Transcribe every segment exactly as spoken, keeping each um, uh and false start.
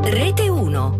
Rete uno.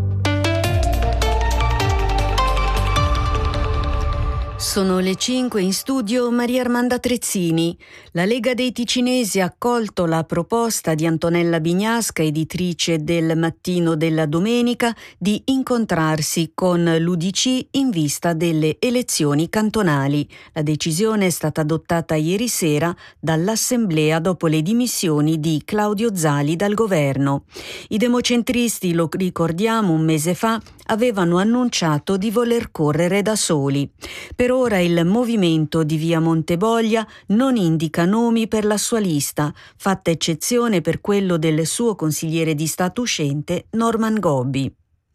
Sono le cinque, in studio Maria Armanda Trezzini. La Lega dei Ticinesi ha accolto la proposta di Antonella Bignasca, editrice del Mattino della Domenica, di incontrarsi con l'U D C in vista delle elezioni cantonali. La decisione è stata adottata ieri sera dall'Assemblea dopo le dimissioni di Claudio Zali dal governo. I democentristi, lo ricordiamo, un mese fa avevano annunciato di voler correre da soli. Per ora il movimento di via Monteboglia non indica nomi per la sua lista, fatta eccezione per quello del suo consigliere di Stato uscente Norman Gobbi.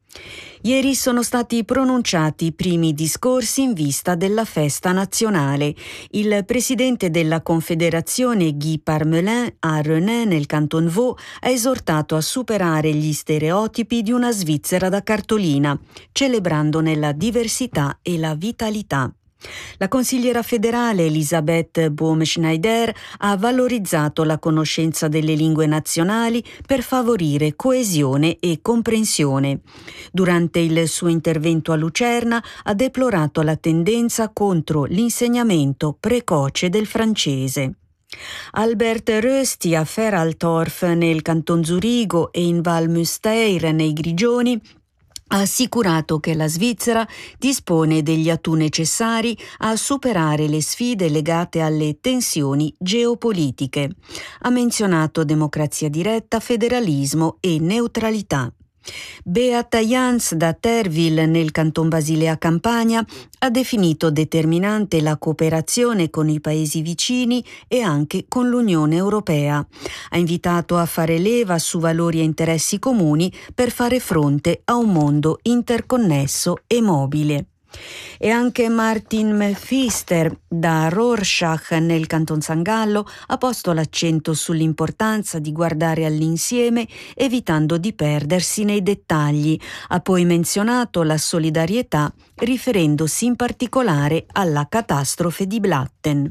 Ieri sono stati pronunciati i primi discorsi in vista della festa nazionale. Il presidente della Confederazione Guy Parmelin a René nel Canton Vaud ha esortato a superare gli stereotipi di una Svizzera da cartolina, celebrandone la diversità e la vitalità. La consigliera federale Elisabeth Bohm-Schneider ha valorizzato la conoscenza delle lingue nazionali per favorire coesione e comprensione. Durante il suo intervento a Lucerna ha deplorato la tendenza contro l'insegnamento precoce del francese. Albert Rösti a Feraltorf nel Canton Zurigo e in Val Müstair nei Grigioni ha assicurato che la Svizzera dispone degli attu necessari a superare le sfide legate alle tensioni geopolitiche. Ha menzionato democrazia diretta, federalismo e neutralità. Beata Jans da Terville nel Canton Basilea Campania ha definito determinante la cooperazione con i paesi vicini e anche con l'Unione Europea. Ha invitato a fare leva su valori e interessi comuni per fare fronte a un mondo interconnesso e mobile. E anche Martin Mephister da Rorschach nel Canton San Gallo ha posto l'accento sull'importanza di guardare all'insieme evitando di perdersi nei dettagli. Ha poi menzionato la solidarietà riferendosi in particolare alla catastrofe di Blatten.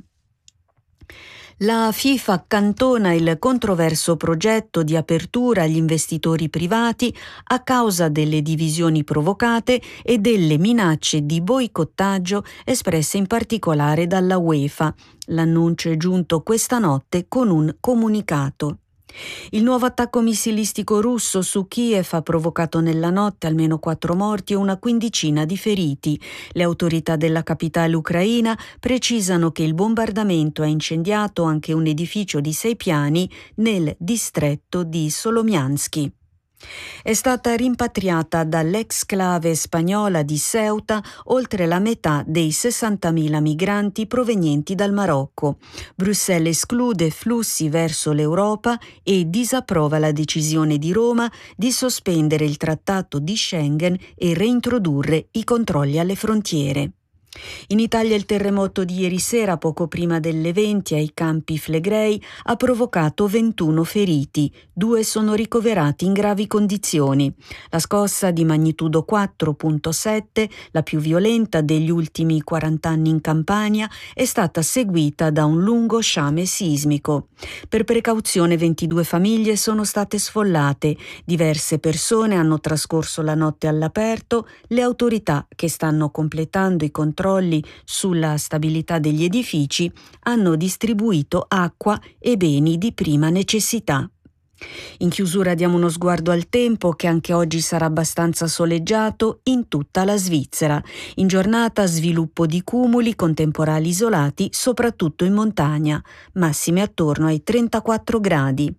La FIFA accantona il controverso progetto di apertura agli investitori privati a causa delle divisioni provocate e delle minacce di boicottaggio espresse in particolare dalla UEFA. L'annuncio è giunto questa notte con un comunicato. Il nuovo attacco missilistico russo su Kiev ha provocato nella notte almeno quattro morti e una quindicina di feriti. Le autorità della capitale ucraina precisano che il bombardamento ha incendiato anche un edificio di sei piani nel distretto di Solomianski. È stata rimpatriata dall'exclave spagnola di Ceuta oltre la metà dei sessantamila migranti provenienti dal Marocco. Bruxelles esclude flussi verso l'Europa e disapprova la decisione di Roma di sospendere il trattato di Schengen e reintrodurre i controlli alle frontiere. In Italia il terremoto di ieri sera, poco prima delle venti, ai Campi Flegrei ha provocato ventuno feriti, due sono ricoverati in gravi condizioni. La scossa di magnitudo quattro virgola sette, la più violenta degli ultimi quaranta anni in Campania, è stata seguita da un lungo sciame sismico. Per precauzione ventidue famiglie sono state sfollate, diverse persone hanno trascorso la notte all'aperto, le autorità che stanno completando i controlli sulla stabilità degli edifici hanno distribuito acqua e beni di prima necessità. In chiusura diamo uno sguardo al tempo, che anche oggi sarà abbastanza soleggiato in tutta la Svizzera. In giornata sviluppo di cumuli con temporali isolati soprattutto in montagna, massime attorno ai trentaquattro gradi.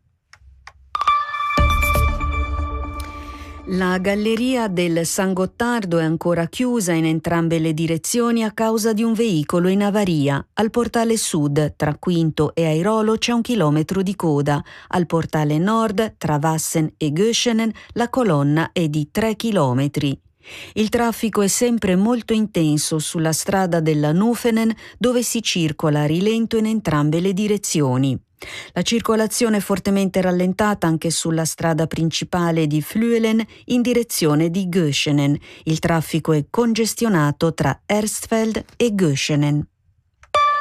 La galleria del San Gottardo è ancora chiusa in entrambe le direzioni a causa di un veicolo in avaria. Al portale sud, tra Quinto e Airolo, c'è un chilometro di coda. Al portale nord, tra Wassen e Göschenen, la colonna è di tre chilometri. Il traffico è sempre molto intenso sulla strada della Nufenen, dove si circola a rilento in entrambe le direzioni. La circolazione è fortemente rallentata anche sulla strada principale di Flüelen in direzione di Göschenen. Il traffico è congestionato tra Erstfeld e Göschenen.